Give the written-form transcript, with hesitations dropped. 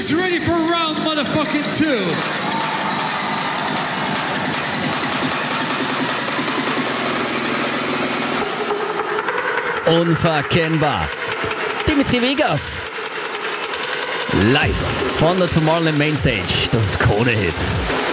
who's ready for round motherfucking 2? Unverkennbar. Dimitri Vegas. Live von der Tomorrowland Mainstage. Das ist Krone Hit.